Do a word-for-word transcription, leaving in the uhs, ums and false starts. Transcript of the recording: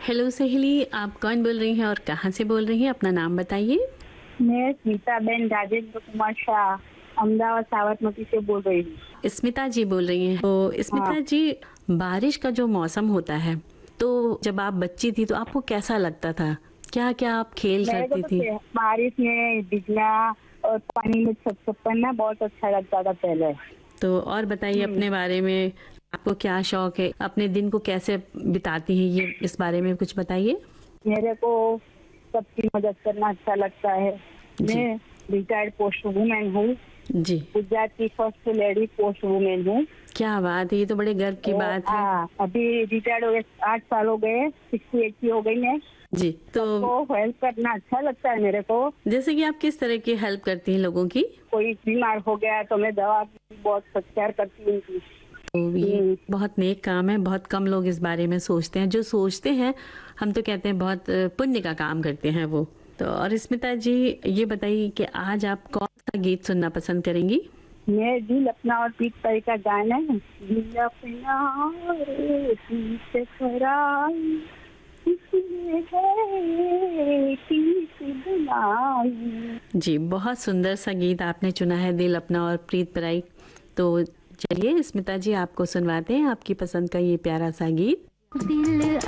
Hello सहेली, आप कौन बोल रही हैं और कहाँ से बोल रही हैं? अपना नाम बताइए। मैं स्मिताबेन राजेंद्र कुमार शाह अहमदाबाद साबरमती से बोल रही हूँ। स्मिता जी बोल रही हैं। तो हाँ, स्मिता जी, बारिश का जो मौसम होता है, तो जब आप बच्ची थी तो आपको कैसा लगता था? क्या क्या आप खेल मेरे को करती तो थी? ते- बारिश में भीगना और पानी में छप छप करना बहुत अच्छा लगता था पहले। तो और बताइए हम्म, अपने बारे में। आपको क्या शौक है? अपने दिन को कैसे बिताती हैं, ये इस बारे में कुछ बताइए। मेरे को सबकी मदद करना अच्छा लगता है। जी। मैं रिटायर्ड पोस्ट वुमेन हूँ। जी। गुजरात की फर्स्ट लेडी पोस्ट वुमेन हूँ। क्या बात है, ये तो बड़े गर्व की और बात है। हाँ, अभी रिटायर्ड हो गए, आठ साल हो गए, सिक्सटी एट की हो गई मैं। जी। तो सबको हेल्प करना अच्छा लगता है मेरे को। जैसे कि आप किस तरह की हेल्प करती हैं लोगों की? कोई बीमार हो गया तो मैं दवा की बहुत सत्कार करती हूँ उनकी। तो ये हम्म, बहुत नेक काम है। बहुत कम लोग इस बारे में सोचते हैं। जो सोचते हैं, हम तो कहते हैं बहुत अ, पुण्य का काम करते हैं वो। तो और स्मिता जी, ये बताइए कि आज आप कौन सा गीत सुनना पसंद करेंगी? मैं दिल अपना और पीत परी का गाना है। दिल अपना रे पीत पराई, किसने है पीत बुलाई। जी, बहुत सुंदर सा गीत आपने चुना है, दिल अपना और प्रीत पराई। तो चलिए स्मिता जी, आपको सुनवाते हैं आपकी पसंद का ये प्यारा सा गीत। दिल